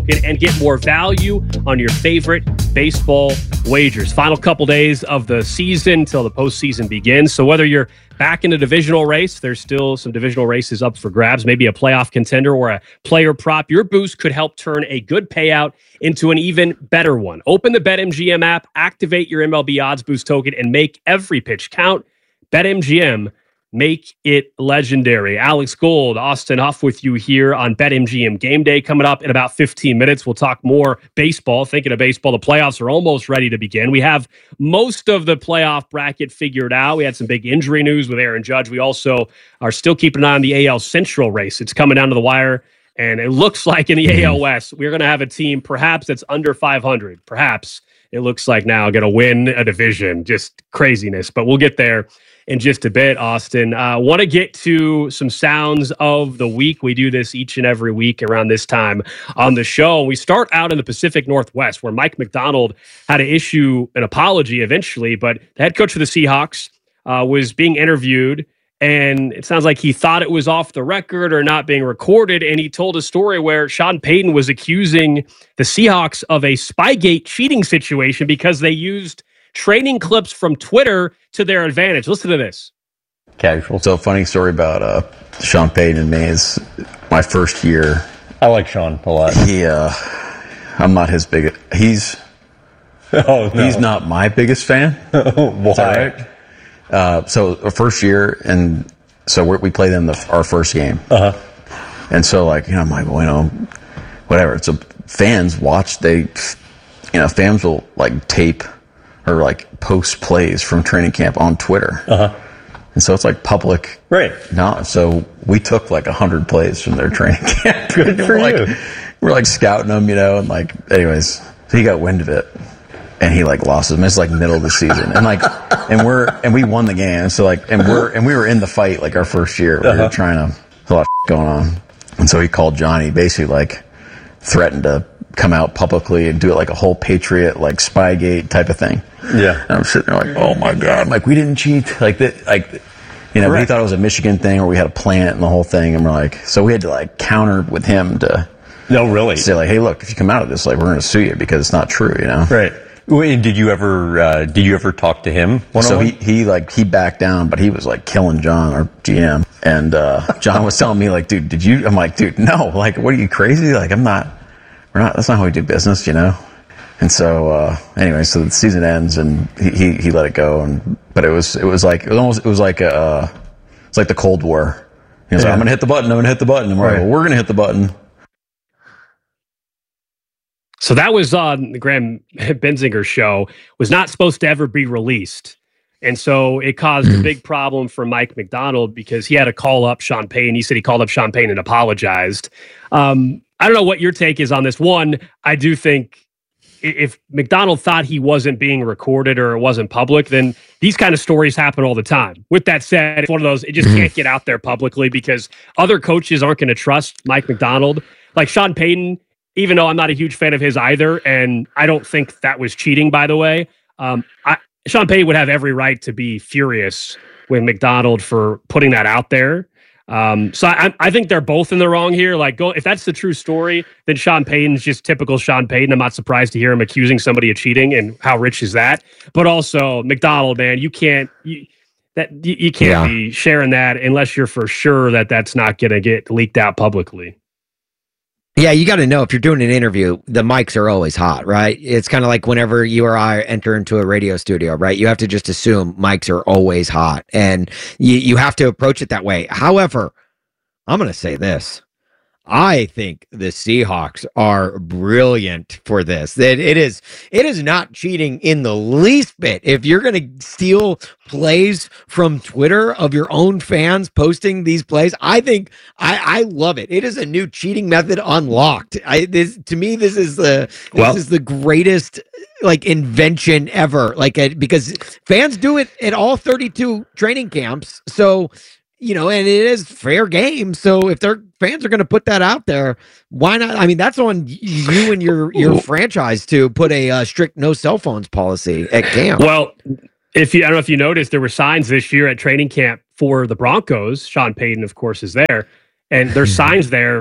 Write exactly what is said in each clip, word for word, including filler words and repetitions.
token and get more value on your favorite baseball wagers. Final couple days of the season till the postseason begins. So whether you're back in a divisional race, there's still some divisional races up for grabs, maybe a playoff contender or a player prop, your boost could help turn a good payout into an even better one. Open the BetMGM app, activate your M L B Odds Boost token, and make every pitch count. BetMGM, make it legendary. Alex Gold, Austin Huff with you here on BetMGM Game Day. Coming up in about fifteen minutes, we'll talk more baseball. Thinking of baseball, the playoffs are almost ready to begin. We have most of the playoff bracket figured out. We had some big injury news with Aaron Judge. We also are still keeping an eye on the A L Central race. It's coming down to the wire, and it looks like in the A L West, we're going to have a team perhaps that's under five hundred. Perhaps it looks like now going to win a division. Just craziness, but we'll get there in just a bit, Austin. I uh, want to get to some sounds of the week. We do this each and every week around this time on the show. We start out in the Pacific Northwest, where Mike Macdonald had to issue an apology eventually, but the head coach of the Seahawks uh, was being interviewed, and it sounds like he thought it was off the record or not being recorded, and he told a story where Sean Payton was accusing the Seahawks of a Spygate cheating situation because they used training clips from Twitter to their advantage. Listen to this. Casual. So, funny story about uh, Sean Payton and me is my first year. I like Sean a lot. He, uh, I'm not his biggest. He's, oh, no. he's not my biggest fan. Why? Right? Uh, so, our first year, and so we're, we played in the, our first game. Uh huh. And so, like, you know, I'm like, well, you know, whatever. So, fans watch. They, you know, fans will like tape or like post plays from training camp on Twitter. Uh-huh. And so it's like public. Right. No, so we took like a hundred plays from their training camp. Good for we're you. Like, we're like scouting them, you know, and like, anyways, so he got wind of it and he like lost him. It's like middle of the season. And like, and we're, and we won the game. So like, and we're, and we were in the fight like our first year. We uh-huh. were trying to, there's a lot of going on. And so he called Johnny, basically like threatened to come out publicly and do it like a whole Patriot, like Spygate type of thing. Yeah. And I'm sitting there like, oh my God. I'm like, we didn't cheat. Like that, like, you know, we thought it was a Michigan thing, or we had a plant and the whole thing. And we're like, so we had to like counter with him to no, really say like, hey, look, if you come out of this, like, we're going to sue you because it's not true, you know? Right. Wait, did you ever, uh, did you ever talk to him? So he, he like, he backed down, but he was like killing John, our G M. And, uh, John was telling me like, dude, did you, I'm like, dude, no, like, what are you crazy? Like, I'm not, we're not, that's not how we do business, you know? And so, uh, anyway, so the season ends and he, he, he let it go. And, but it was, it was like, it was almost, it was like, a, uh, it's like the Cold War. He was yeah. like, I'm going to hit the button. I'm going to hit the button. And we're right. like, well, we're going to hit the button. So that was on the Graham Benzinger show, was not supposed to ever be released. And so it caused a big problem for Mike Macdonald because he had to call up Sean Payton. He said he called up Sean Payton and apologized. Um, I don't know what your take is on this. One, I do think if Macdonald thought he wasn't being recorded or it wasn't public, then these kind of stories happen all the time. With that said, it's one of those, it just can't get out there publicly because other coaches aren't going to trust Mike Macdonald. Like Sean Payton, even though I'm not a huge fan of his either, and I don't think that was cheating, by the way, um, I, Sean Payton would have every right to be furious with Macdonald for putting that out there. Um, so I, I think they're both in the wrong here. Like, go if that's the true story, then Sean Payton's just typical Sean Payton. I'm not surprised to hear him accusing somebody of cheating, and how rich is that? But also, Macdonald, man, you can't you, that you, you can't yeah. be sharing that unless you're for sure that that's not going to get leaked out publicly. Yeah, you got to know if you're doing an interview, the mics are always hot, right? It's kind of like whenever you or I enter into a radio studio, right? You have to just assume mics are always hot, and you, you have to approach it that way. However, I'm going to say this. I think the Seahawks are brilliant for this. It, it is it is not cheating in the least bit. If you're going to steal plays from Twitter of your own fans posting these plays, I think I, I love it. It is a new cheating method unlocked. I this to me this is the this well, is the greatest like invention ever. Like a, because fans do it at all thirty-two training camps. So you know, and it is fair game. So if their fans are going to put that out there, why not? I mean, that's on you and your your franchise to put a uh, strict no cell phones policy at camp. Well, if you, I don't know if you noticed, there were signs this year at training camp for the Broncos. Sean Payton, of course, is there, and there's signs there f-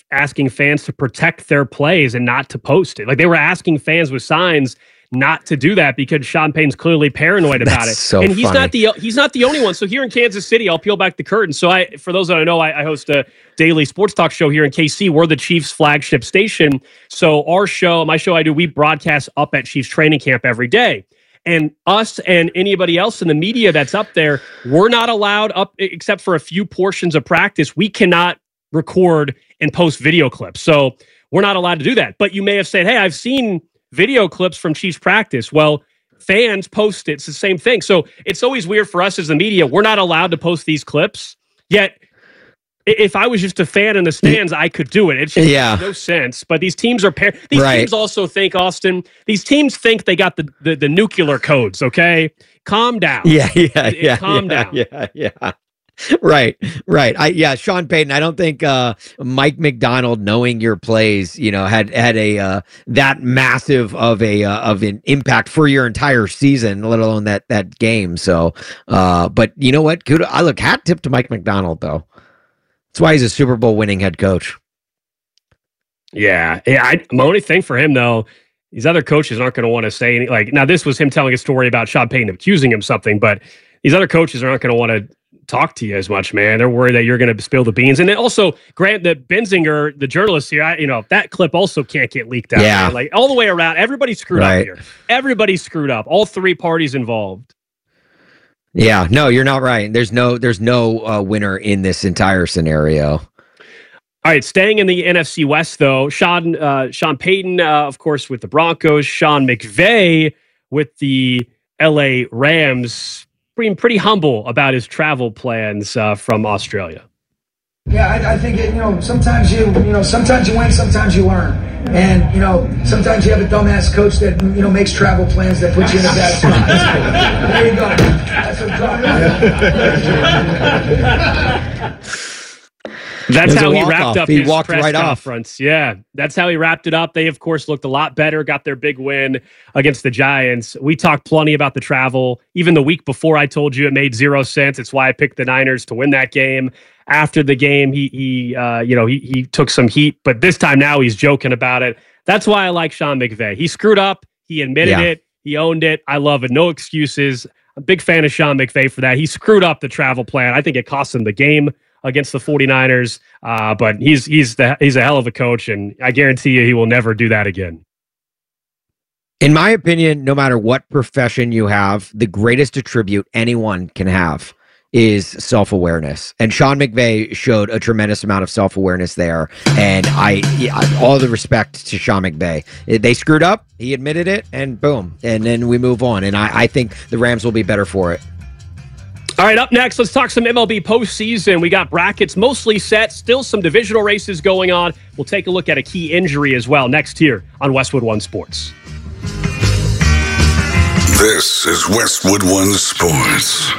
asking fans to protect their plays and not to post it. Like they were asking fans with signs not to do that because Sean Payton's clearly paranoid about That's it. So and he's funny. not the he's not the only one. So here in Kansas City, I'll peel back the curtain. So I, for those that don't know, I, I host a daily sports talk show here in K C. We're the Chiefs flagship station. So our show, my show I do, we broadcast up at Chiefs training camp every day. And us and anybody else in the media that's up there, we're not allowed up except for a few portions of practice. We cannot record and post video clips. So we're not allowed to do that. But you may have said, hey, I've seen video clips from Chiefs practice. Well, fans post it. It's the same thing. So it's always weird for us as the media. We're not allowed to post these clips. Yet, if I was just a fan in the stands, I could do it. It just Yeah. makes no sense. But these teams are par- these Right. teams also think, Austin, these teams think they got the, the, the nuclear codes, okay? Calm down. Yeah, yeah, yeah. Calm yeah, down. Yeah, yeah. Right, right. I yeah, Sean Payton. I don't think uh, Mike McDonald, knowing your plays, you know, had had a uh, that massive of a uh, of an impact for your entire season, let alone that that game. So, uh, but you know what? Kudo, I look hat tip to Mike McDonald though. That's why he's a Super Bowl winning head coach. Yeah. Yeah. I, my only thing for him, though, these other coaches aren't going to want to say any, like, now this was him telling a story about Sean Payton accusing him something, but these other coaches aren't going to want to talk to you as much, man. They're worried that you're going to spill the beans. And then also, Grant, the Benzinger, the journalist here, I, you know, that clip also can't get leaked out. Yeah. Man. Like, all the way around, everybody screwed Right. up here. Everybody screwed up. All three parties involved. Yeah, no, you're not right. There's no there's no uh, winner in this entire scenario. All right, staying in the N F C West, though, Sean uh, Sean Payton, uh, of course, with the Broncos, Sean McVay with the L A Rams, being pretty humble about his travel plans uh, from Australia. Yeah, I, I think it, you know sometimes you you know sometimes you win, sometimes you learn, and you know sometimes you have a dumbass coach that you know makes travel plans that puts you in a bad spot. There you go. That's what I'm talking about. That's It was how a he walk-off. wrapped up He his walked press right off. conference. Yeah, that's how he wrapped it up. They, of course, looked a lot better, got their big win against the Giants. We talked plenty about the travel. Even the week before, I told you it made zero sense. It's why I picked the Niners to win that game. After the game, he, he uh, you know, he, he took some heat, but this time now he's joking about it. That's why I like Sean McVay. He screwed up. He admitted Yeah. it. He owned it. I love it. No excuses. I'm a big fan of Sean McVay for that. He screwed up the travel plan. I think it cost him the game against the 49ers, uh, but he's he's the, he's a hell of a coach, and I guarantee you he will never do that again. In my opinion, no matter what profession you have, the greatest attribute anyone can have is self-awareness. And Sean McVay showed a tremendous amount of self-awareness there. And I, yeah, all the respect to Sean McVay. They screwed up, he admitted it, and boom. And then we move on. And I, I think the Rams will be better for it. All right, up next, let's talk some M L B postseason. We got brackets mostly set, still some divisional races going on. We'll take a look at a key injury as well next here on Westwood One Sports. This is Westwood One Sports.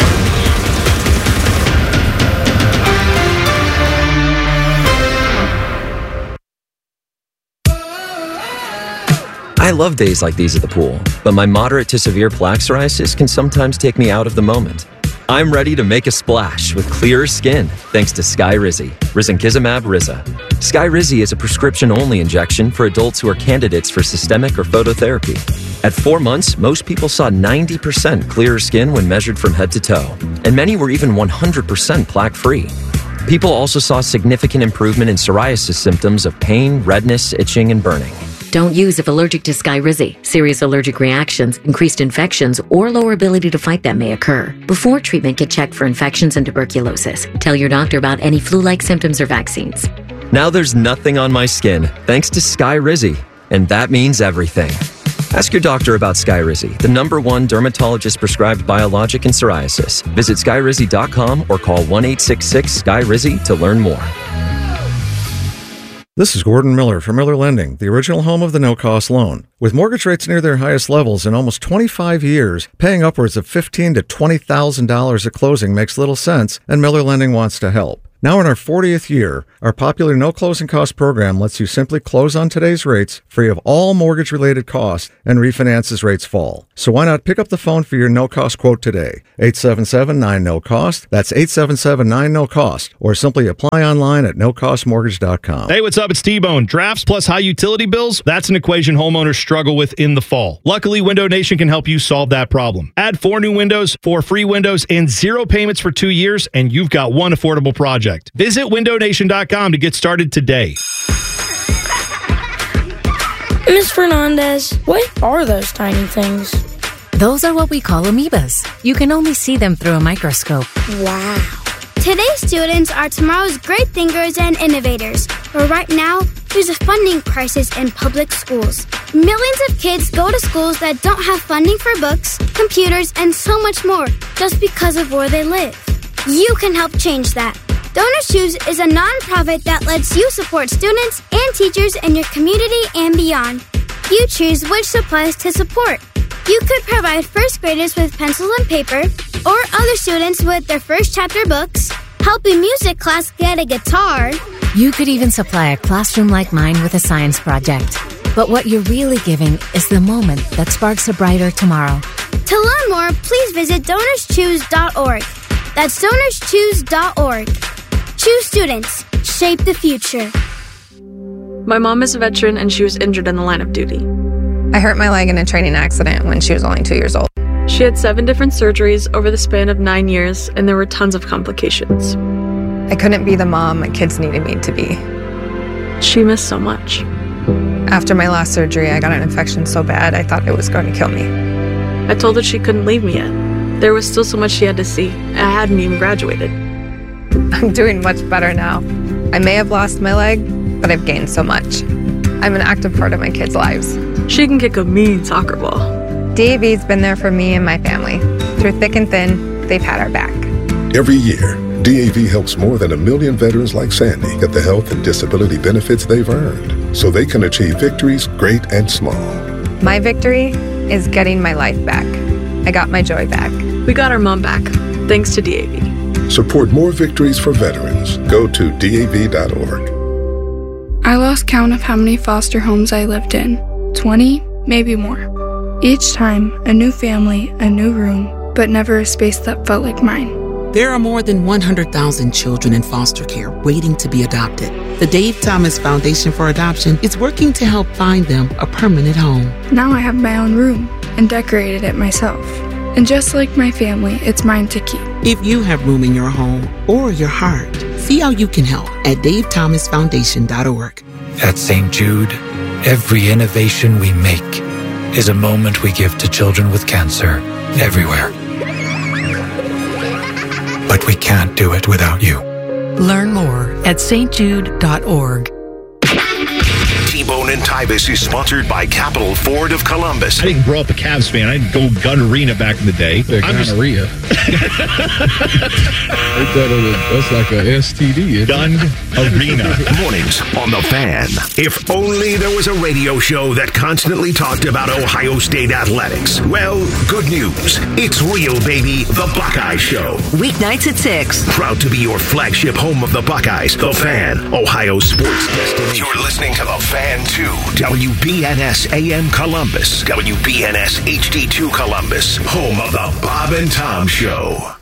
I love days like these at the pool, but my moderate to severe plaque psoriasis can sometimes take me out of the moment. I'm ready to make a splash with clearer skin thanks to Skyrizi, risankizumab Riza. Skyrizi is a prescription-only injection for adults who are candidates for systemic or phototherapy. At four months, most people saw ninety percent clearer skin when measured from head to toe, and many were even one hundred percent plaque-free. People also saw significant improvement in psoriasis symptoms of pain, redness, itching, and burning. Don't use if allergic to Skyrizi. Serious allergic reactions, increased infections, or lower ability to fight them may occur. Before treatment, get checked for infections and tuberculosis. Tell your doctor about any flu-like symptoms or vaccines. Now there's nothing on my skin thanks to Skyrizi, and that means everything. Ask your doctor about Skyrizi, the number one dermatologist-prescribed biologic in psoriasis. Visit skyrizi dot com or call one eight six six S K Y R I Z Y to learn more. This is Gordon Miller from Miller Lending, the original home of the no-cost loan. With mortgage rates near their highest levels in almost twenty-five years, paying upwards of fifteen thousand to twenty thousand dollars at closing makes little sense, and Miller Lending wants to help. Now in our fortieth year, our popular no closing cost program lets you simply close on today's rates, free of all mortgage-related costs, and refinance as rates fall. So why not pick up the phone for your no-cost quote today? eight seven seven, nine, no cost. That's eight seven seven, nine, no cost. Or simply apply online at no cost mortgage dot com. Hey, what's up? It's T-Bone. Drafts plus high utility bills, that's an equation homeowners struggle with in the fall. Luckily, Window Nation can help you solve that problem. Add four new windows, four free windows, and zero payments for two years, and you've got one affordable project. Visit window nation dot com to get started today. Miz Fernandez, what are those tiny things? Those are what we call amoebas. You can only see them through a microscope. Wow. Today's students are tomorrow's great thinkers and innovators. But right now, there's a funding crisis in public schools. Millions of kids go to schools that don't have funding for books, computers, and so much more just because of where they live. You can help change that. Donors Choose is a nonprofit that lets you support students and teachers in your community and beyond. You choose which supplies to support. You could provide first graders with pencils and paper, or other students with their first chapter books, help a music class get a guitar. You could even supply a classroom like mine with a science project. But what you're really giving is the moment that sparks a brighter tomorrow. To learn more, please visit donors choose dot org. That's donors choose dot org. Choose students. Shape the future. My mom is a veteran and she was injured in the line of duty. I hurt my leg in a training accident when she was only two years old. She had seven different surgeries over the span of nine years, and there were tons of complications. I couldn't be the mom my kids needed me to be. She missed so much. After my last surgery, I got an infection so bad I thought it was going to kill me. I told her she couldn't leave me yet. There was still so much she had to see. I hadn't even graduated. I'm doing much better now. I may have lost my leg, but I've gained so much. I'm an active part of my kids' lives. She can kick a mean soccer ball. D A V's been there for me and my family. Through thick and thin, they've had our back. Every year, D A V helps more than a million veterans like Sandy get the health and disability benefits they've earned, so they can achieve victories great and small. My victory is getting my life back. I got my joy back. We got our mom back, thanks to D A V. Support more victories for veterans. Go to D A V dot org. I lost count of how many foster homes I lived in. twenty, maybe more. Each time, a new family, a new room, but never a space that felt like mine. There are more than one hundred thousand children in foster care waiting to be adopted. The Dave Thomas Foundation for Adoption is working to help find them a permanent home. Now I have my own room and decorated it myself. And just like my family, it's mine to keep. If you have room in your home or your heart, see how you can help at dave thomas foundation dot org. At Saint Jude, every innovation we make is a moment we give to children with cancer everywhere. But we can't do it without you. Learn more at saint jude dot org. T-Bone and Tybus is sponsored by Capital Ford of Columbus. I didn't grow up a Cavs fan. I didn't go gun arena back in the day. The gonorrhea. That's like a S T D. Gun arena. Mornings on The Fan. If only there was a radio show that constantly talked about Ohio State athletics. Well, good news. It's real, baby. The Buckeye Show. Weeknights at six. Proud to be your flagship home of the Buckeyes. The Fan. Ohio sports destination. You're listening to The Fan two. W B N S A M Columbus. W B N S H D two Columbus. Home of the Bob and Tom Show.